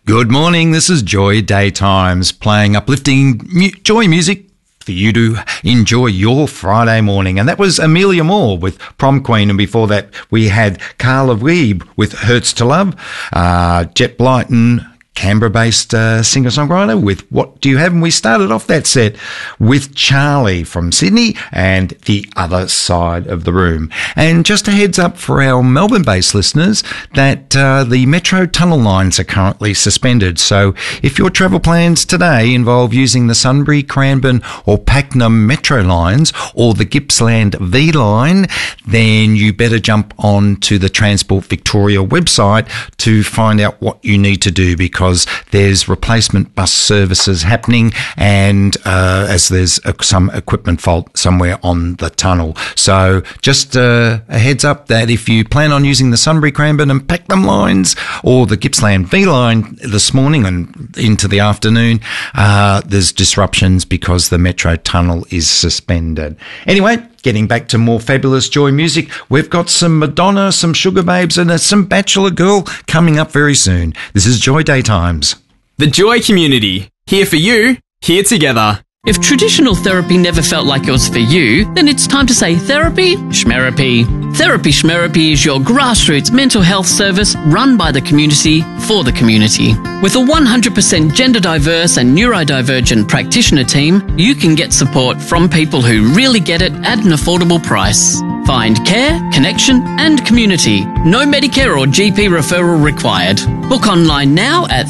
Good morning, this is Joy Daytimes, playing uplifting joy music for you to enjoy your Friday morning. And that was Amelia Moore with Prom Queen, and before that we had Carla Wiebe with Hurts to Love, Jet Blyton, Canberra-based singer-songwriter with What Do You Have? And we started off that set with Charlie from Sydney and The Other Side of the Room. And just a heads up for our Melbourne-based listeners that the Metro tunnel lines are currently suspended. So if your travel plans today involve using the Sunbury, Cranbourne or Pakenham Metro lines or the Gippsland V line, then you better jump on to the Transport Victoria website to find out what you need to do, because there's replacement bus services happening, and as there's some equipment fault somewhere on the tunnel. So just a heads up that if you plan on using the Sunbury, Cranbourne and Pakenham lines or the Gippsland V line this morning and into the afternoon, there's disruptions because the Metro tunnel is suspended. Anyway, getting back to more fabulous joy music, we've got some Madonna, some Sugar Babes and some Bachelor Girl coming up very soon. This is Joy Daytimes. The Joy Community. Here for you, here together. If traditional therapy never felt like it was for you, then it's time to say therapy schmerapy. Therapy schmerapy is your grassroots mental health service run by the community for the community. With a 100% gender diverse and neurodivergent practitioner team, you can get support from people who really get it at an affordable price. Find care, connection and community. No Medicare or GP referral required. Book online now at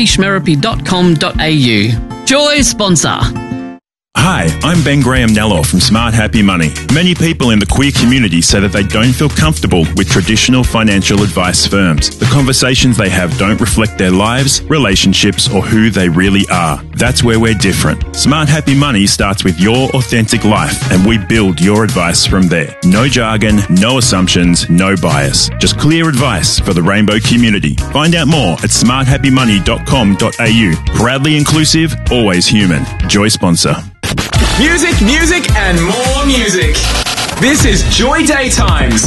therapyschmerapy.com.au. Joy sponsor. Hi, I'm Ben Graham-Nello from Smart Happy Money. Many people in the queer community say that they don't feel comfortable with traditional financial advice firms. The conversations they have don't reflect their lives, relationships, or who they really are. That's where we're different. Smart Happy Money starts with your authentic life, and we build your advice from there. No jargon, no assumptions, no bias. Just clear advice for the rainbow community. Find out more at smarthappymoney.com.au. Proudly inclusive, always human. Joy sponsor. Music, and more music. This is Joy Daytimes.